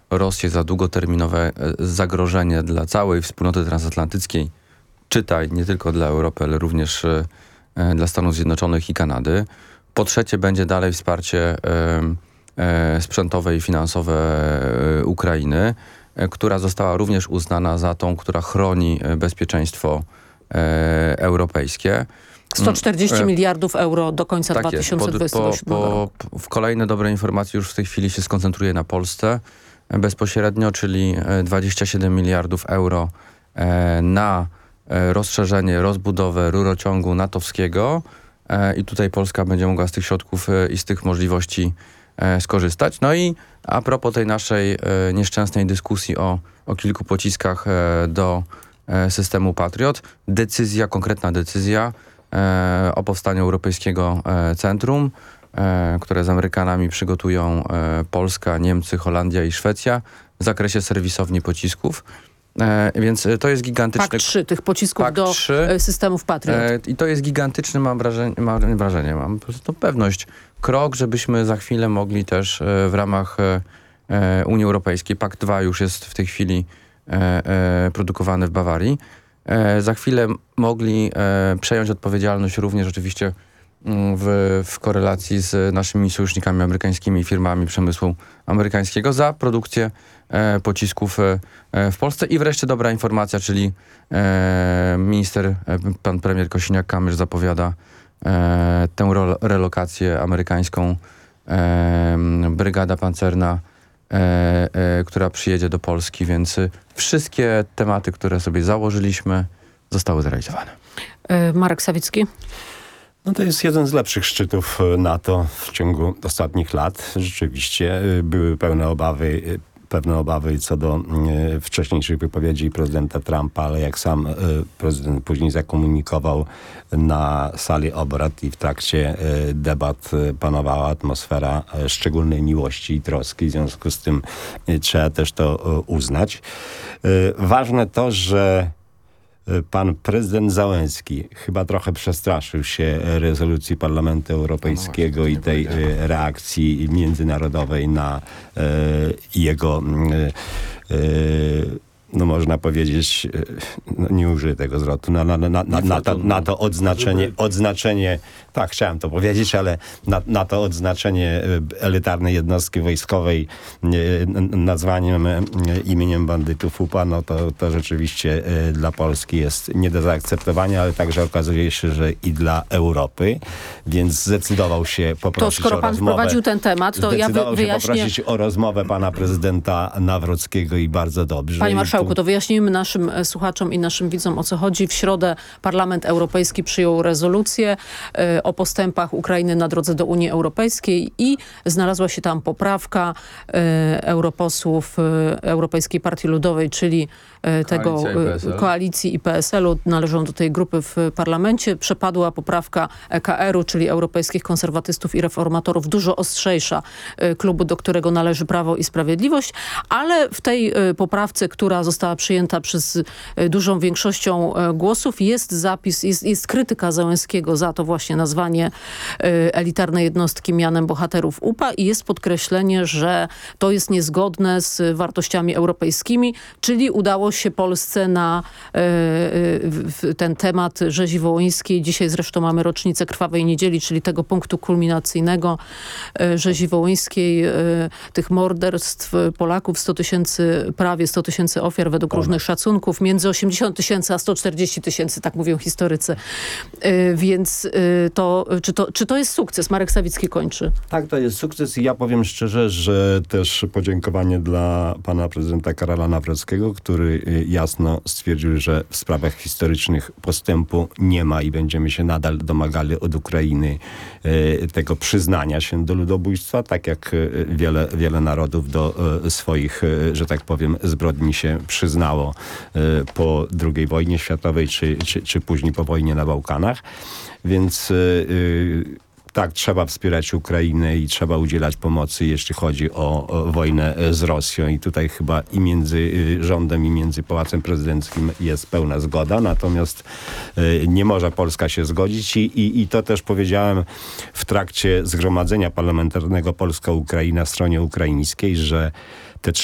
Rosję za długoterminowe zagrożenie dla całej wspólnoty transatlantyckiej, czytaj nie tylko dla Europy, ale również dla Stanów Zjednoczonych i Kanady. Po trzecie, będzie dalej wsparcie sprzętowe i finansowe Ukrainy, która została również uznana za tą, która chroni bezpieczeństwo europejskie. 140 miliardów euro do końca 2027 roku. W kolejne dobre informacje już w tej chwili się skoncentruję na Polsce bezpośrednio, czyli 27 miliardów euro na rozszerzenie, rozbudowę rurociągu natowskiego i tutaj Polska będzie mogła z tych środków i z tych możliwości skorzystać. No i a propos tej naszej nieszczęsnej dyskusji o kilku pociskach do systemu Patriot, konkretna decyzja o powstaniu Europejskiego Centrum, które z Amerykanami przygotują Polska, Niemcy, Holandia i Szwecja w zakresie serwisowni pocisków. Więc to jest gigantyczny... PAK 3 tych pocisków do systemów Patriot. I to jest gigantyczny, mam po prostu pewność, krok, żebyśmy za chwilę mogli też w ramach Unii Europejskiej, PAK 2 już jest w tej chwili produkowany w Bawarii, za chwilę mogli przejąć odpowiedzialność również oczywiście w korelacji z naszymi sojusznikami amerykańskimi, firmami przemysłu amerykańskiego za produkcję pocisków w Polsce. I wreszcie dobra informacja, czyli pan premier Kosiniak-Kamysz zapowiada tę relokację amerykańską, brygada pancerna, która przyjedzie do Polski, więc wszystkie tematy, które sobie założyliśmy, zostały zrealizowane. Marek Sawicki. No to jest jeden z lepszych szczytów NATO w ciągu ostatnich lat. Rzeczywiście były pewne obawy co do wcześniejszych wypowiedzi prezydenta Trumpa, ale jak sam prezydent później zakomunikował na sali obrad i w trakcie debat panowała atmosfera szczególnej miłości i troski. W związku z tym trzeba też to uznać. Ważne to, że pan prezydent Załęski chyba trochę przestraszył się rezolucji Parlamentu Europejskiego i tej reakcji międzynarodowej na jego no można powiedzieć, nie użyję tego zwrotu, na to odznaczenie, tak, chciałem to powiedzieć, ale na to odznaczenie elitarnej jednostki wojskowej nazwaniem imieniem bandytów UPA, no to rzeczywiście dla Polski jest nie do zaakceptowania, ale także okazuje się, że i dla Europy, więc zdecydował się poprosić to skoro pan wprowadził ten temat, to ja wyjaśnię... poprosić o rozmowę pana prezydenta Nawrockiego i bardzo dobrze. Panie marszałku, to wyjaśnijmy naszym słuchaczom i naszym widzom, o co chodzi. W środę Parlament Europejski przyjął rezolucję o postępach Ukrainy na drodze do Unii Europejskiej i znalazła się tam poprawka europosłów Europejskiej Partii Ludowej, czyli tego Koalicji i PSL-u, należą do tej grupy w parlamencie. Przepadła poprawka EKR-u, czyli Europejskich Konserwatystów i Reformatorów, dużo ostrzejsza, klubu, do którego należy Prawo i Sprawiedliwość, ale w tej poprawce, która została przyjęta przez dużą większością głosów, jest zapis, jest krytyka Załęskiego za to właśnie nazwanie elitarnej jednostki mianem bohaterów UPA i jest podkreślenie, że to jest niezgodne z wartościami europejskimi, czyli udało się Polsce na ten temat rzezi wołyńskiej. Dzisiaj zresztą mamy rocznicę Krwawej Niedzieli, czyli tego punktu kulminacyjnego rzezi wołyńskiej, tych morderstw Polaków, prawie 100 tysięcy ofiar według różnych szacunków, między 80 tysięcy a 140 tysięcy, tak mówią historycy. Więc czy to jest sukces? Marek Sawicki kończy. Tak, to jest sukces i ja powiem szczerze, że też podziękowanie dla pana prezydenta Karola Nawrockiego, który jasno stwierdził, że w sprawach historycznych postępu nie ma i będziemy się nadal domagali od Ukrainy tego przyznania się do ludobójstwa, tak jak wiele narodów do swoich, że tak powiem, zbrodni się przyznało po II wojnie światowej, czy później po wojnie na Bałkanach. Więc tak, trzeba wspierać Ukrainę i trzeba udzielać pomocy, jeśli chodzi o wojnę z Rosją. I tutaj chyba i między rządem, i między Pałacem Prezydenckim jest pełna zgoda. Natomiast nie może Polska się zgodzić i to też powiedziałem w trakcie zgromadzenia parlamentarnego Polska-Ukraina w stronie ukraińskiej, że